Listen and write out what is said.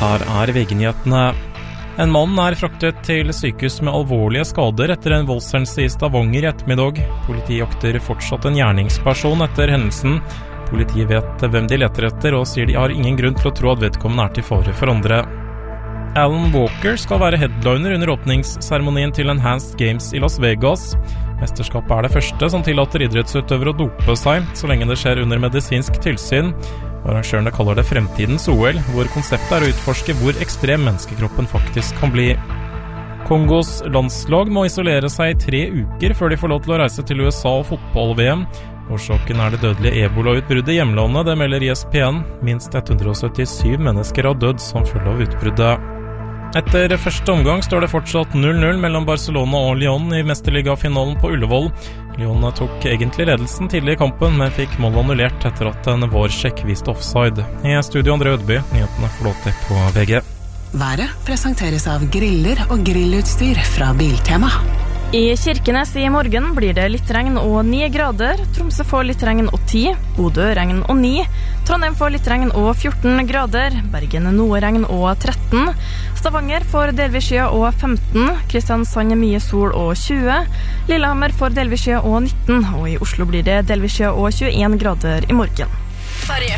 Her VG-nyhetene. En mann fraktet til sykehus med alvorlige skader etter en voldshendelse i Stavanger i ettermiddag. Politiet jakter fortsatt en gjerningsperson etter hendelsen. Politiet vet hvem de leter etter, og sier de har ingen grunn til å tro at vedkommende til fare for andre. Alan Walker skal være headliner under åpningsseremonien til Enhanced Games i Las Vegas. Mesterskapet det første som tillater idrettsutøvere å dope seg, så lenge det skjer under medisinsk tilsyn. Arrangørene kaller det fremtidens OL, hvor konseptet å utforske hvor ekstrem menneskekroppen faktisk kan bli. Kongos landslag må isolere seg i 3 uker før de får lov til å reise til USA og fotball-VM. Årsaken det dødelige ebola-utbruddet i hjemlandet, det melder ESPN. Minst 177 mennesker har dødd som følge av utbruddet. Etter første omgang står det fortsatt 0-0 mellom Barcelona og Lyon i mesterligafinalen på Ullevål. Lyon tok egentlig ledelsen tidlig i kampen, men fikk mål annullert etter at en VAR-sjekk viste offside. I studio André Ødby, nyhetene flåter på VG. Været presenteres av griller og grillutstyr fra Biltema. I Kirkenes i morgen blir det litt regn og 9 grader. Tromsø får litt regn og 10. Bodø regn og 9. Trondheim får litt regn og 14 grader. Bergen noe regn og 13. Stavanger får delvis skya og 15. Kristiansand mye sol og 20. Lillehammer får delvis skya og 19. Og i Oslo blir det delvis skya og 21 grader i morgen.